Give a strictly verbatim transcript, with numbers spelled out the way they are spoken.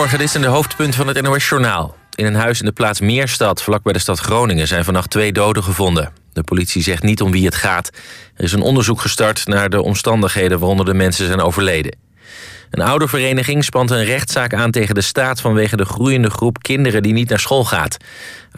Goedemorgen, dit zijn de hoofdpunten van het N O S-journaal. In een huis in de plaats Meerstad, vlakbij de stad Groningen, zijn vannacht twee doden gevonden. De politie zegt niet om wie het gaat. Er is een onderzoek gestart naar de omstandigheden waaronder de mensen zijn overleden. Een oudervereniging spant een rechtszaak aan tegen de staat vanwege de groeiende groep kinderen die niet naar school gaat.